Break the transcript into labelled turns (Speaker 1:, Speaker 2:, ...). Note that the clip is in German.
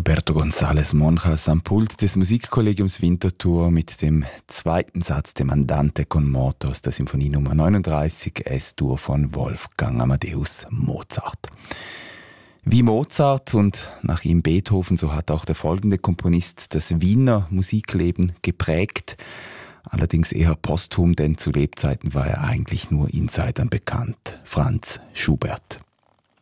Speaker 1: Roberto González Monjas am Pult des Musikkollegiums Winterthur mit dem zweiten Satz dem Andante con moto aus der Sinfonie Nummer 39 S-Dur von Wolfgang Amadeus Mozart. Wie Mozart und nach ihm Beethoven, so hat auch der folgende Komponist das Wiener Musikleben geprägt. Allerdings eher posthum, denn zu Lebzeiten war er eigentlich nur Insidern bekannt. Franz Schubert.